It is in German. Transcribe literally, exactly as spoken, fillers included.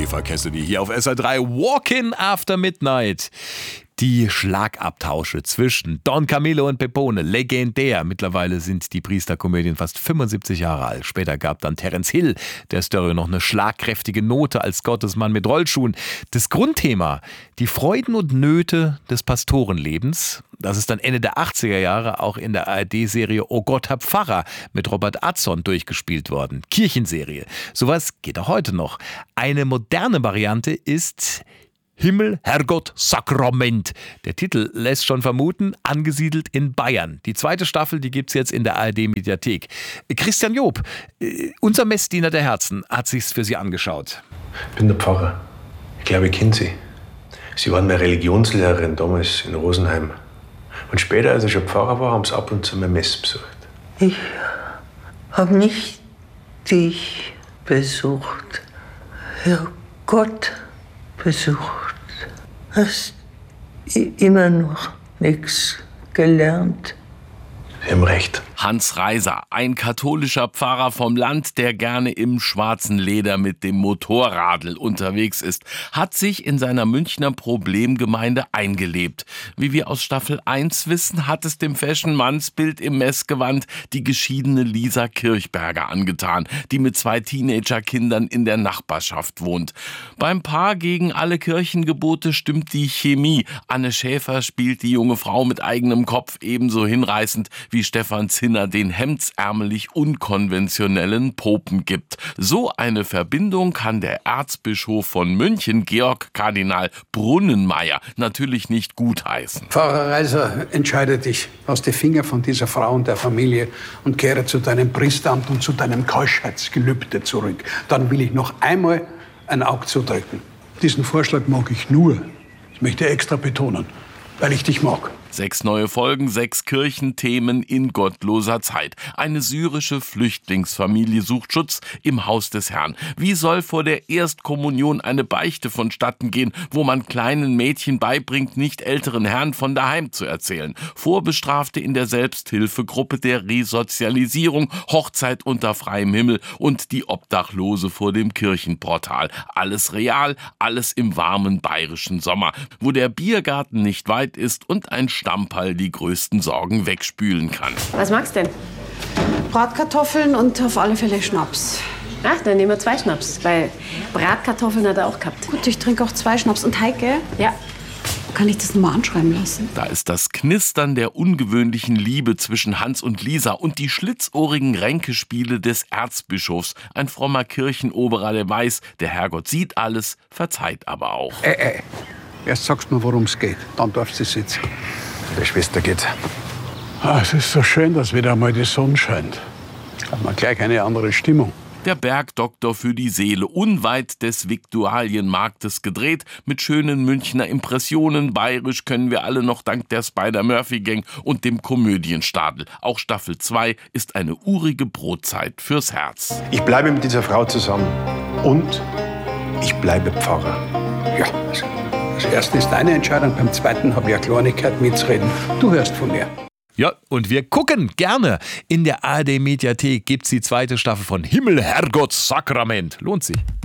Eva Cassidy hier auf S R drei. Walkin' After Midnight. Die Schlagabtausche zwischen Don Camillo und Pepone, legendär. Mittlerweile sind die Priesterkomödien fast fünfundsiebzig Jahre alt. Später gab dann Terence Hill der Story noch eine schlagkräftige Note als Gottesmann mit Rollschuhen. Das Grundthema, die Freuden und Nöte des Pastorenlebens, das ist dann Ende der achtziger Jahre auch in der A R D-Serie Oh Gott, Herr Pfarrer mit Robert Atzon durchgespielt worden. Kirchenserie. Sowas geht auch heute noch. Eine moderne Variante ist Himmel, Herrgott, Sakrament. Der Titel lässt schon vermuten, angesiedelt in Bayern. Die zweite Staffel, die gibt's jetzt in der A R D-Mediathek. Christian Job, unser Messdiener der Herzen, hat sich's für Sie angeschaut. Ich bin der Pfarrer. Ich glaube, ich kenne Sie. Sie waren meine Religionslehrerin damals in Rosenheim. Und später, als ich schon Pfarrer war, haben Sie ab und zu meine Messe besucht. Ich habe nicht dich besucht, Herrgott besucht. Hast immer noch nichts gelernt. Sie haben recht. Hans Reiser, ein katholischer Pfarrer vom Land, der gerne im schwarzen Leder mit dem Motorradl unterwegs ist, hat sich in seiner Münchner Problemgemeinde eingelebt. Wie wir aus Staffel eins wissen, hat es dem Fashion-Mannsbild im Messgewand die geschiedene Lisa Kirchberger angetan, die mit zwei Teenagerkindern in der Nachbarschaft wohnt. Beim Paar gegen alle Kirchengebote stimmt die Chemie. Anne Schäfer spielt die junge Frau mit eigenem Kopf ebenso hinreißend, wie Stefan Zinner den hemdsärmelig unkonventionellen Popen gibt. So eine Verbindung kann der Erzbischof von München, Georg Kardinal Brunnenmeier, natürlich nicht gutheißen. Pfarrer Reiser, entscheide dich aus den Fingern von dieser Frau und der Familie und kehre zu deinem Priesteramt und zu deinem Keuschheitsgelübde zurück. Dann will ich noch einmal ein Auge zudrücken. Diesen Vorschlag mag ich nur, das möchte ich extra betonen, weil ich dich mag. Sechs neue Folgen, sechs Kirchenthemen in gottloser Zeit. Eine syrische Flüchtlingsfamilie sucht Schutz im Haus des Herrn. Wie soll vor der Erstkommunion eine Beichte vonstatten gehen, wo man kleinen Mädchen beibringt, nicht älteren Herren von daheim zu erzählen? Vorbestrafte in der Selbsthilfegruppe der Resozialisierung, Hochzeit unter freiem Himmel und die Obdachlose vor dem Kirchenportal. Alles real, alles im warmen bayerischen Sommer, wo der Biergarten nicht weit ist und ein Stamperl die größten Sorgen wegspülen kann. Was magst du denn? Bratkartoffeln und auf alle Fälle Schnaps. Ach, dann nehmen wir zwei Schnaps, weil Bratkartoffeln hat er auch gehabt. Gut, ich trinke auch zwei Schnaps. Und Heike? Ja. Kann ich das nochmal anschreiben lassen? Da ist das Knistern der ungewöhnlichen Liebe zwischen Hans und Lisa und die schlitzohrigen Ränkespiele des Erzbischofs. Ein frommer Kirchenoberer, der weiß, der Herrgott sieht alles, verzeiht aber auch. Äh, äh. Erst sagst du mir, worum es geht, dann darfst du sitzen. Der Schwester geht. Ah, es ist so schön, dass wieder einmal die Sonne scheint. Hat man gleich eine andere Stimmung. Der Bergdoktor für die Seele, unweit des Viktualienmarktes gedreht, mit schönen Münchner Impressionen. Bayerisch können wir alle noch dank der Spider-Murphy-Gang und dem Komödienstadel. Auch Staffel zwei ist eine urige Brotzeit fürs Herz. Ich bleibe mit dieser Frau zusammen. Und ich bleibe Pfarrer. Ja, also, das erste ist deine Entscheidung, beim zweiten habe ich eine Kleinigkeit mitzureden. Du hörst von mir. Ja, und wir gucken gerne. In der A R D-Mediathek gibt's die zweite Staffel von Himmel, Herrgott, Sakrament. Lohnt sich.